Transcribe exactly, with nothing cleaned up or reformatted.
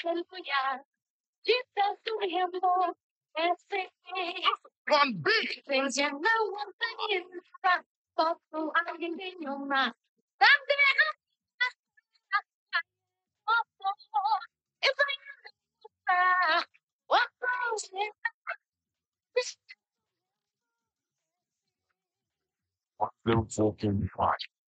Hallelujah. Jesus to him more. Everything. One big things you know what that is. But who are you in your mind? If I what goes in the fucking fight.